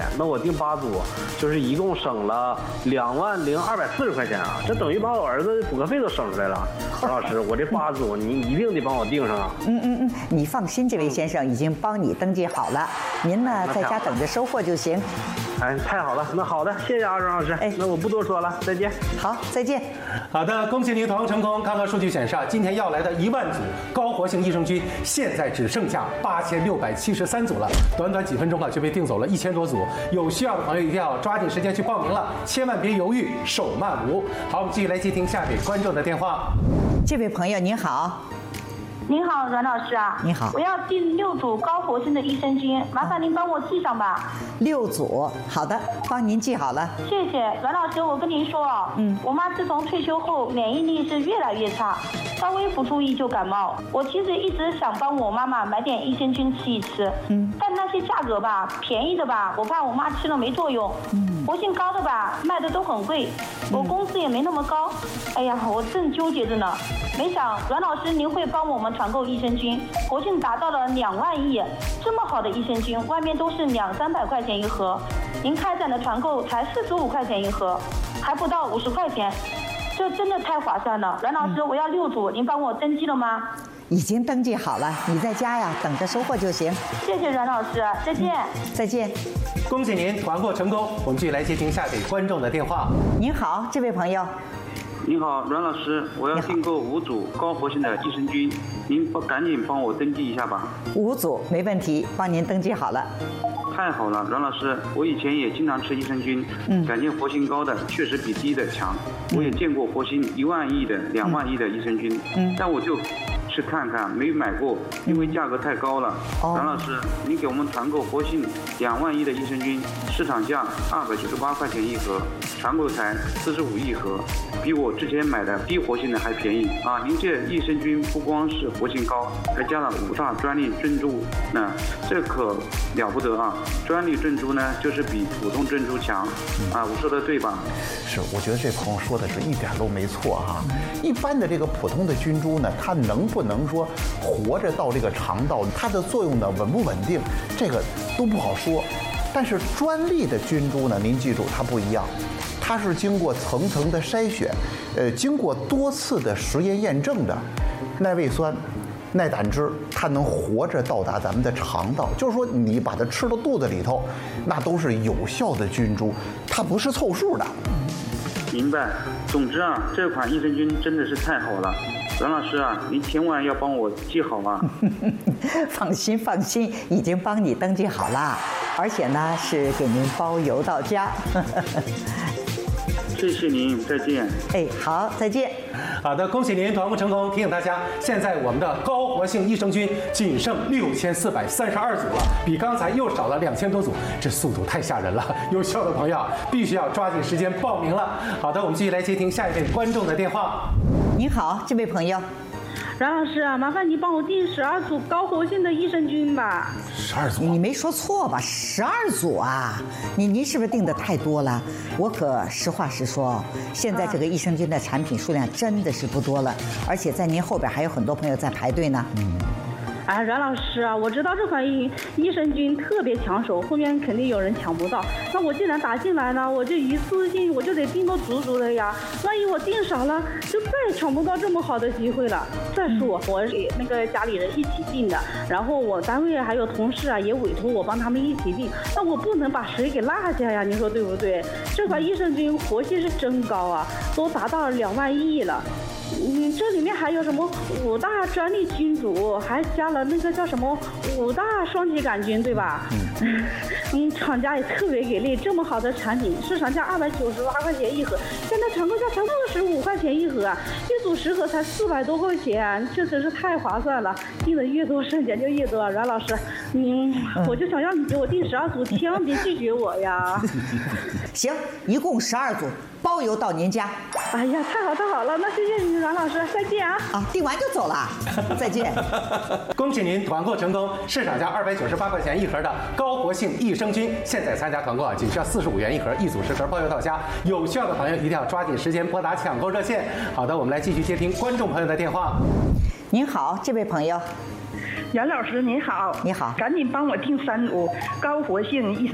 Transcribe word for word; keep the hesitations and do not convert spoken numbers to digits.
那我订八组，就是一共省了两万零二百四十块钱啊，这等于把我儿子的补课费都省出来了。王老师，我这八组你一定得帮我订上啊。 嗯嗯嗯，你放心，这位先生已经帮你登记好了，您呢在家等着收货就行。 哎，太好了，那好的，谢谢啊，张老师。哎，那我不多说了，再见。 好，再见。 好的，恭喜您团购成功。刚刚数据显示啊，今天要来的一万组高活性益生菌，现在只剩下八千六百七十三组了，短短几分钟啊就被订走了一千多组。有需要的朋友一定要抓紧时间去报名了，千万别犹豫，手慢无。好，我们继续来接听下一位观众的电话。 这位朋友您好。 您好，阮老师啊。 你好， 我要订六组高活性的益生菌，麻烦您帮我记上吧。 六组，好的，帮您记好了。 谢谢阮老师，我跟您说哦，嗯，我妈自从退休后免疫力是越来越差，稍微不注意就感冒。我其实一直想帮我妈妈买点益生菌吃一吃，嗯，但那些价格吧，便宜的吧，我怕我妈吃了没作用，嗯，活性高的吧，卖的都很贵，我工资也没那么高，哎呀，我正纠结着呢。没想阮老师您会帮我们团购益生菌，活性达到了两万亿，这么好的益生菌，外面都是两三百块钱一盒，您开展的团购才四十五块钱一盒，还不到五十块钱，这真的太划算了。阮老师，我要六组，您帮我登记了吗？ 已经登记好了，你在家呀，等着收货就行。 谢谢阮老师，再见。 嗯、再见。 恭喜您团购成功。我们继续来接听下一位观众的电话。 您好，这位朋友。 你好，阮老师，我要订购五组高活性的益生菌，您赶紧帮我登记一下吧。 五组没问题，帮您登记好了。 太好了，阮老师，我以前也经常吃益生菌，嗯，感觉活性高的确实比低的强。我也见过活性一万亿的、两万亿的益生菌，嗯，但我就去看看，没买过，因为价格太高了。阮、哦、老师，您给我们团购活性两万亿的益生菌，市场价二百九十八块钱一盒，团购才四十五一盒，比我之前买的低活性的还便宜啊！您这益生菌不光是活性高，还加了五大专利珍珠，那这可了不得啊！专利珍珠呢，就是比普通珍珠强啊！我说的对吧？ 是，我觉得这朋友说的是一点都没错哈。一般的这个普通的菌株呢，它能不能说活着到这个肠道，它的作用呢稳不稳定，这个都不好说。但是专利的菌株呢，您记住它不一样，它是经过层层的筛选，呃，经过多次的实验验证的，耐胃酸、耐胆汁，它能活着到达咱们的肠道。就是说，你把它吃到肚子里头，那都是有效的菌株，它不是凑数的。 明白。总之啊，这款益生菌真的是太好了。阮老师啊，您千万要帮我记好啊！ 放心放心，已经帮你登记好了，而且呢是给您包邮到家。 谢谢您，再见。 哎，好，再见。 好的，恭喜您团购成功。提醒大家，现在我们的高活性益生菌仅剩六千四百三十二组了，比刚才又少了两千多组，这速度太吓人了。有需要的朋友必须要抓紧时间报名了。好的，我们继续来接听下一位观众的电话。 你好，这位朋友。 阮老师啊，麻烦你帮我订十二组高活性的益生菌吧。 十二组？ 你没说错吧？十二组啊！你您是不是订的太多了？我可实话实说，现在这个益生菌的产品数量真的是不多了，而且在您后边还有很多朋友在排队呢。嗯。 哎，阮老师啊，我知道这款益益生菌特别抢手，后面肯定有人抢不到。那我既然打进来了，我就一次性我就得订个足足的呀。万一我订少了，就再也抢不到这么好的机会了。再说我是那个家里人一起订的，然后我单位还有同事啊也委托我帮他们一起订，那我不能把谁给落下呀？你说对不对？这款益生菌活性是真高啊，都达到两万亿了。嗯，这里面还有什么五大专利菌组，还加了那个叫什么五大双歧杆菌，对吧？嗯，嗯，厂家也特别给力，这么好的产品，市场价二百九十八块钱一盒，现在团购价才二十五块钱一盒啊，一组十盒才四百多块钱，这真是太划算了。订的越多，剩钱就越多。阮老师，您，我就想让你给我订十二组，千万别拒绝我呀。 行，一共十二组，包邮到您家。 哎呀，太好太好了，那谢谢你，阮老师，再见啊！ 啊，订完就走了，再见。 恭喜您团购成功，市场价二百九十八块钱一盒的高活性益生菌，现在参加团购啊，仅需要四十五元一盒，一组十盒包邮到家。有需要的朋友一定要抓紧时间拨打抢购热线。好的，我们来继续接听观众朋友的电话。 您好，这位朋友。 阮老师您好， 你好， 赶紧帮我订三组高活性益生